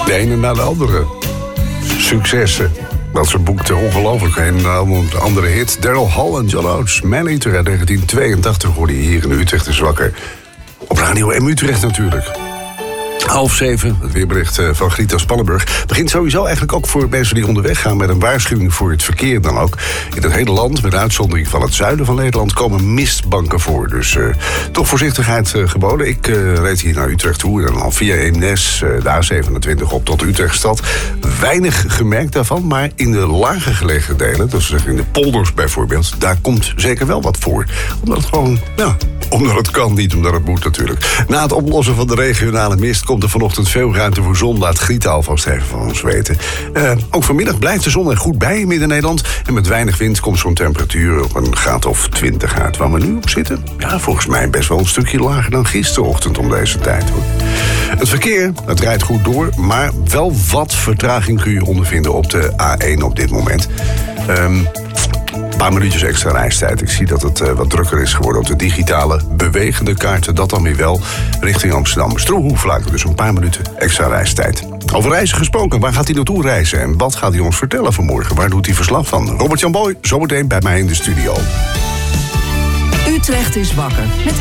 De ene na de andere. Successen. Dat ze boekte ongelooflijk. En een andere hit. Daryl Hall en John Oates. Man Eater uit 1982 hoorde je hier in Utrecht is wakker. Op Radio M Utrecht natuurlijk. 6:30, het weerbericht van Grieta Spannenburg. Begint sowieso eigenlijk ook voor mensen die onderweg gaan met een waarschuwing voor het verkeer dan ook. In het hele land, met uitzondering van het zuiden van Nederland, komen mistbanken voor. Dus toch voorzichtigheid geboden. Ik reed hier naar Utrecht toe en dan via Eemnes, de A27 op tot Utrechtstad. Weinig gemerkt daarvan, maar in de lager gelegen delen, dus in de polders bijvoorbeeld, daar komt zeker wel wat voor. Omdat het gewoon, omdat het kan, niet omdat het moet natuurlijk. Na het oplossen van de regionale mist komt er vanochtend veel ruimte voor zon. Laat Grieta alvast even van ons weten. Ook vanmiddag blijft de zon er goed bij in Midden-Nederland. En met weinig wind komt zo'n temperatuur op een graad of 20 uit. Waar we nu op zitten? Ja, volgens mij best wel een stukje lager dan gisterochtend om deze tijd, hoor. Het verkeer, het rijdt goed door, maar wel wat vertraging kun je ondervinden op de A1 op dit moment. Een paar minuutjes extra reistijd. Ik zie dat het wat drukker is geworden op de digitale bewegende kaarten. Dat dan weer wel richting Amsterdam. Stroehoeflaken, dus een paar minuten extra reistijd. Over reizen gesproken, waar gaat hij naartoe reizen? En wat gaat hij ons vertellen vanmorgen? Waar doet hij verslag van? Robert-Jan Boy, zometeen bij mij in de studio. Utrecht is wakker. Met